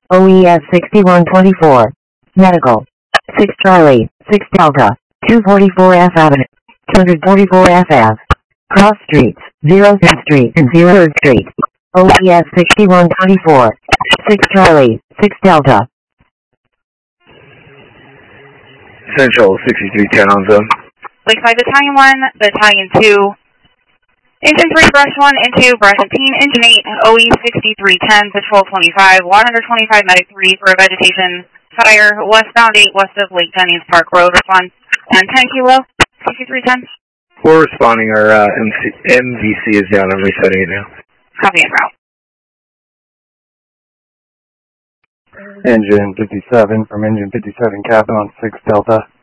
OES 6124. Medical. 6 Charlie, 6 Delta, 244 F Avenue, 244 FF. Cross Streets, 0th Street and 0th Street. OES 6124. 6 Charlie, 6 Delta. Central 6310 on zone. Lakeside Battalion 1, Battalion 2, Engine 3, Brush 1, into Brush 15, Engine 8, OE 6310, Patrol 25, 125, Medic 3 for vegetation fire, westbound 8 west of Lake Jennings Park Road, respond, and 10 kilo, 6310. We're responding, our MVC is down, I'm resetting it now. Copy en route. Engine 57 from Engine 57 cabin on 6 Delta.